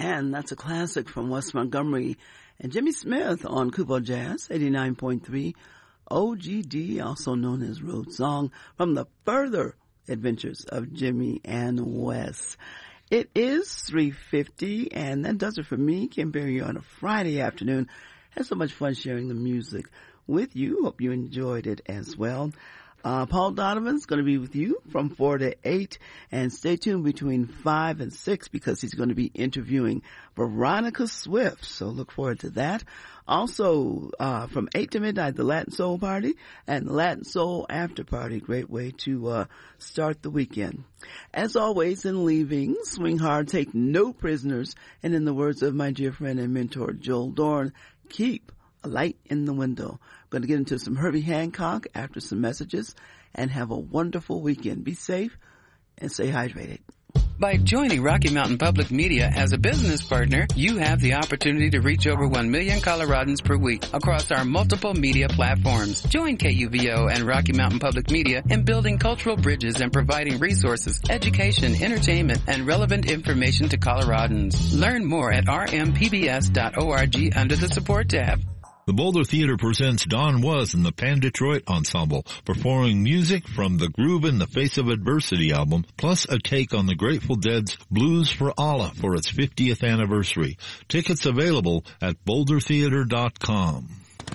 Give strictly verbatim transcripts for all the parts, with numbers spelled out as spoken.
And that's a classic from Wes Montgomery and Jimmy Smith on Kubo Jazz, eighty-nine point three O G D, also known as Road Song, from the further adventures of Jimmy and Wes. It is three fifty, and that does it for me. Kim Berry on a Friday afternoon. Had so much fun sharing the music with you. Hope you enjoyed it as well. Uh, Paul Donovan's going to be with you from four to eight, and stay tuned between five and six because he's going to be interviewing Veronica Swift. So look forward to that. Also, uh, from eight to midnight, the Latin Soul Party and the Latin Soul After Party. Great way to, uh, start the weekend. As always, in leaving, swing hard, take no prisoners, and in the words of my dear friend and mentor, Joel Dorn, keep a light in the window. I'm going to get into some Herbie Hancock after some messages, and have a wonderful weekend. Be safe and stay hydrated. By joining Rocky Mountain Public Media as a business partner, you have the opportunity to reach over one million Coloradans per week across our multiple media platforms. Join K U V O and Rocky Mountain Public Media in building cultural bridges and providing resources, education, entertainment, and relevant information to Coloradans. Learn more at r m p b s dot org under the support tab. The Boulder Theater presents Don Was and the Pan Detroit Ensemble, performing music from the Groove in the Face of Adversity album, plus a take on the Grateful Dead's Blues for Allah for its fiftieth anniversary. Tickets available at boulder theater dot com.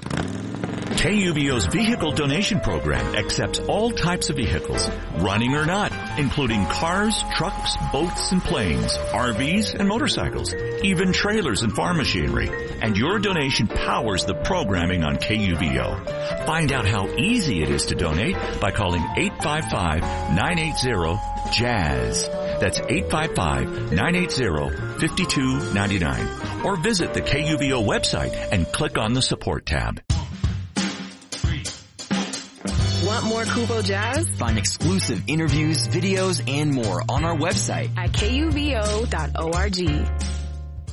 K U V O's vehicle donation program accepts all types of vehicles, running or not, including cars, trucks, boats, and planes, R Vs, and motorcycles, even trailers and farm machinery. And your donation powers the programming on K U V O. Find out how easy it is to donate by calling eight five five, nine eight zero, JAZZ. That's eight five five, nine eight zero, five two nine nine. Or visit the K U V O website and click on the support tab. Want more Kubo Jazz? Find exclusive interviews, videos, and more on our website at K U V O dot org.